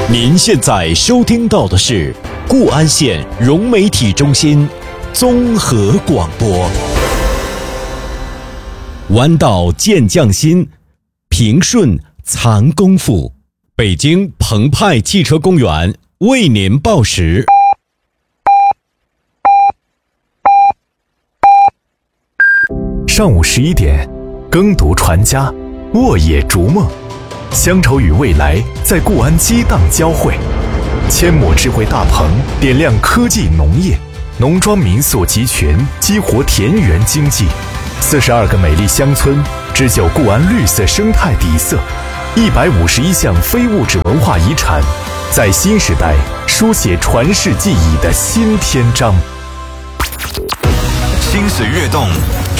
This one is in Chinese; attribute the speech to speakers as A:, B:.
A: 您现在收听到的是固安县融媒体中心综合广播。弯道见匠心，平顺藏功夫。北京澎湃汽车公园为您报时。
B: 上午11点，耕读传家，沃野逐梦，乡愁与未来在固安激荡交汇。千亩智慧大棚点亮科技农业，农庄民宿集群激活田园经济。42个美丽乡村织就固安绿色生态底色，151项非物质文化遗产，在新时代书写传世记忆的新篇章。
C: 心水跃动，